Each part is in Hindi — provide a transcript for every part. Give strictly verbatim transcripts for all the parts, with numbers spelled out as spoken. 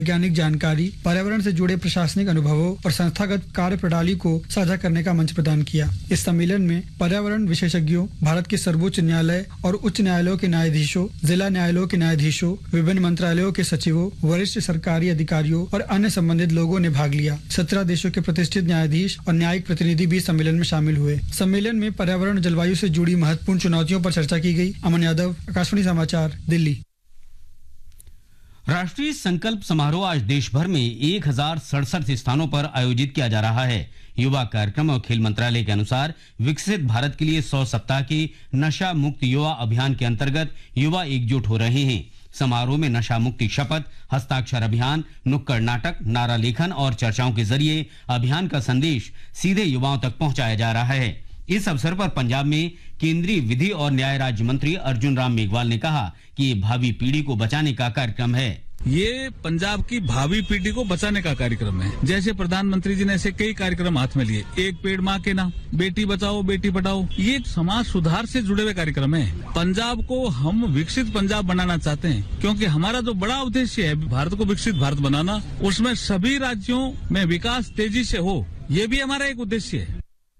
वैज्ञानिक जानकारी, पर्यावरण से जुड़े प्रशासनिक अनुभवों और संस्थागत कार्य प्रणाली को साझा करने का मंच प्रदान किया। इस सम्मेलन में पर्यावरण विशेषज्ञों, भारत के सर्वोच्च न्यायालय और उच्च न्यायालयों के न्यायाधीशों, जिला न्यायालयों के न्यायाधीशों, विभिन्न मंत्रालयों के सचिवों, वरिष्ठ सरकारी अधिकारियों और अन्य संबंधित लोगों ने भाग लिया। सत्रह देशों के प्रतिष्ठित न्यायाधीश और न्यायिक प्रतिनिधि भी सम्मेलन में शामिल हुए। सम्मेलन में पर्यावरण और जलवायु से जुड़ी महत्वपूर्ण चुनौतियों पर चर्चा की गई। अमन यादव, आकाशवाणी समाचार, दिल्ली। राष्ट्रीय संकल्प समारोह आज देश भर में एक हजार सड़सठ स्थानों पर आयोजित किया जा रहा है। युवा कार्यक्रम और खेल मंत्रालय के अनुसार विकसित भारत के लिए सौ सप्ताह के नशा मुक्त युवा अभियान के अंतर्गत युवा एकजुट हो रहे हैं। समारोह में नशा मुक्ति शपथ, हस्ताक्षर अभियान, नुक्कड़ नाटक, नारा लेखन और चर्चाओं के जरिए अभियान का संदेश सीधे युवाओं तक पहुंचाया जा रहा है। इस अवसर पर पंजाब में केंद्रीय विधि और न्याय राज्य मंत्री अर्जुन राम मेघवाल ने कहा कि ये भावी पीढ़ी को बचाने का कार्यक्रम है। ये पंजाब की भावी पीढ़ी को बचाने का कार्यक्रम है। जैसे प्रधानमंत्री जी ने ऐसे कई कार्यक्रम हाथ में लिए, एक पेड़ माँ के नाम, बेटी बचाओ बेटी पढ़ाओ, ये समाज सुधार से जुड़े हुए कार्यक्रम है। पंजाब को हम विकसित पंजाब बनाना चाहते हैं, क्योंकि हमारा जो बड़ा उद्देश्य है भारत को विकसित भारत बनाना, उसमें सभी राज्यों में विकास तेजी से हो, ये भी हमारा एक उद्देश्य है।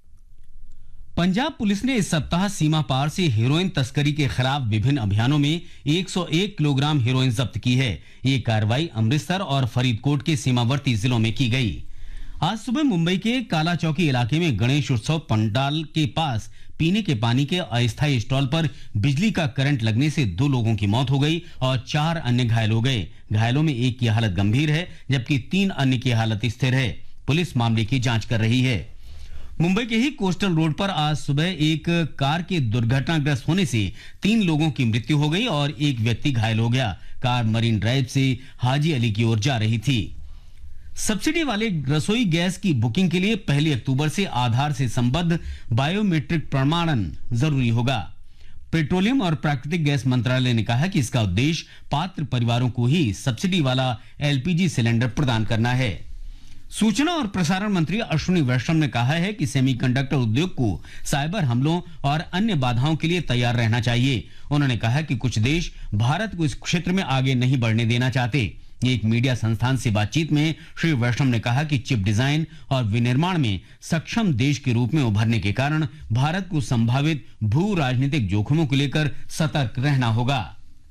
पंजाब पुलिस ने इस सप्ताह सीमा पार से हेरोइन तस्करी के खिलाफ विभिन्न अभियानों में एक सौ एक किलोग्राम हेरोइन जब्त की है। ये कार्रवाई अमृतसर और फरीदकोट के सीमावर्ती जिलों में की गई। आज सुबह मुंबई के काला चौकी इलाके में गणेश उत्सव पंडाल के पास पीने के पानी के अस्थायी स्टॉल पर बिजली का करंट लगने से दो लोगों की मौत हो गई और चार अन्य घायल हो गए। घायलों में एक की हालत गंभीर है जबकि तीन अन्य की हालत स्थिर है। पुलिस मामले की जांच कर रही है। मुंबई के ही कोस्टल रोड पर आज सुबह एक कार के दुर्घटनाग्रस्त होने से तीन लोगों की मृत्यु हो गई और एक व्यक्ति घायल हो गया। कार मरीन ड्राइव से हाजी अली की ओर जा रही थी। सब्सिडी वाले रसोई गैस की बुकिंग के लिए पहली अक्टूबर से आधार से संबद्ध बायोमेट्रिक प्रमाणन जरूरी होगा। पेट्रोलियम और प्राकृतिक गैस मंत्रालय ने कहा कि इसका उद्देश्य पात्र परिवारों को ही सब्सिडी वाला एलपीजी सिलेंडर प्रदान करना है। सूचना और प्रसारण मंत्री अश्विनी वैष्णव ने कहा है कि सेमीकंडक्टर उद्योग को साइबर हमलों और अन्य बाधाओं के लिए तैयार रहना चाहिए। उन्होंने कहा कि कुछ देश भारत को इस क्षेत्र में आगे नहीं बढ़ने देना चाहते। एक मीडिया संस्थान से बातचीत में श्री वैष्णव ने कहा कि चिप डिजाइन और विनिर्माण में सक्षम देश के रूप में उभरने के कारण भारत को संभावित भू राजनीतिक जोखिमों को लेकर सतर्क रहना होगा।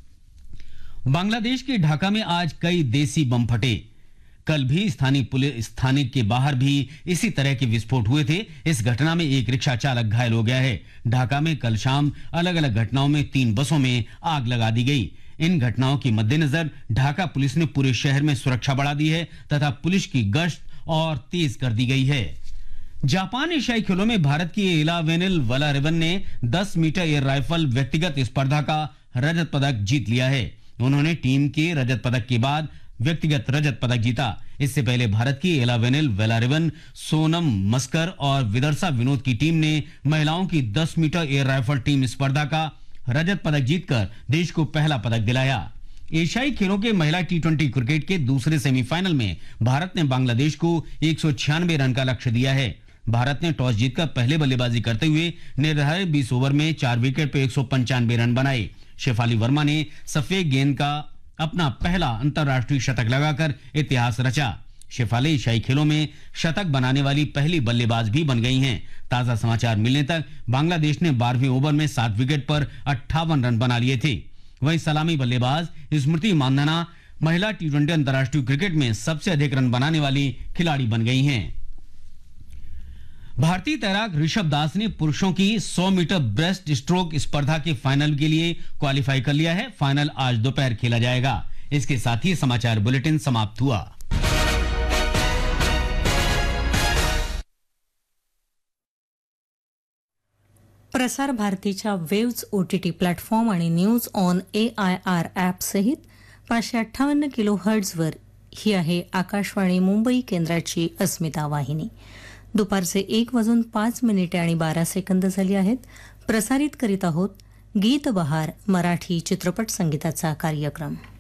बांग्लादेश के ढाका में आज कई देसी बम फटे। कल भी स्थानीय पुलिस स्थानीय के बाहर भी इसी तरह के विस्फोट हुए थे। इस घटना में एक रिक्शा चालक घायल हो गया है। ढाका में कल शाम अलग अलग घटनाओं में तीन बसों में आग लगा दी गई। इन घटनाओं के मद्देनजर ढाका पुलिस ने पूरे शहर में सुरक्षा बढ़ा दी है तथा पुलिस की गश्त और तेज कर दी गई है। जापान एशियाई खेलों में भारत की इलावेनिल वलारिवन ने दस मीटर एयर राइफल व्यक्तिगत स्पर्धा का रजत पदक जीत लिया है। उन्होंने टीम के रजत पदक के बाद व्यक्तिगत रजत पदक जीता। इससे पहले भारत की एलावेनिल वेलारिवन, सोनम मस्कर और विदर्शा विनोद की टीम ने महिलाओं की दस मीटर एयर राइफल टीम स्पर्धा का रजत पदक जीतकर देश को पहला पदक दिलाया। एशियाई खेलों के महिला टी ट्वेंटी क्रिकेट के दूसरे सेमीफाइनल में भारत ने बांग्लादेश को एक सौ छियानवे रन का लक्ष्य दिया है। भारत ने टॉस जीतकर पहले बल्लेबाजी करते हुए निर्धारित बीस ओवर में चार विकेट पर एक सौ पंचानवे रन बनाए। शेफाली वर्मा ने सफेद गेंद का अपना पहला अंतर्राष्ट्रीय शतक लगाकर इतिहास रचा। शेफाली एशियाई खेलों में शतक बनाने वाली पहली बल्लेबाज भी बन गई हैं। ताजा समाचार मिलने तक बांग्लादेश ने बारहवें ओवर में सात विकेट पर अट्ठावन रन बना लिए थे। वहीं सलामी बल्लेबाज स्मृति मानधना महिला टी ट्वेंटी अंतर्राष्ट्रीय क्रिकेट में सबसे अधिक रन बनाने वाली खिलाड़ी बन गई हैं। भारतीय तैराक ऋषभ दास ने पुरुषों की सौ मीटर ब्रेस्ट स्ट्रोक स्पर्धा के फाइनल के लिए क्वालिफाई कर लिया है। फाइनल आज दोपहर खेला जाएगा। इसके साथ ही समाचार बुलेटिन समाप्त हुआ। प्रसार भारतीच्या वेव्ज ओटीटी प्लॅटफॉर्म आणि news on A I R app सहित पाचशे अठ्ठावन्न किलो हर्ट्झवर ही आहे आकाशवाणी मुंबई केंद्राची अस्मिता वाहिनी। दुपारचे एक वाजून पाच मिनिटे आणि बारा सेकंद झाली आहेत। प्रसारित करीत आहोत गीत बहार मराठी चित्रपट संगीताचा कार्यक्रम।